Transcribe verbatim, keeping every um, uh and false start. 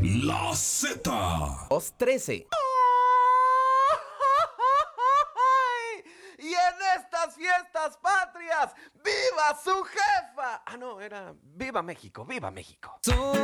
La Z. Dos trece. Y en estas fiestas patrias, ¡viva su jefa! Ah, no, era ¡viva México, viva México! Su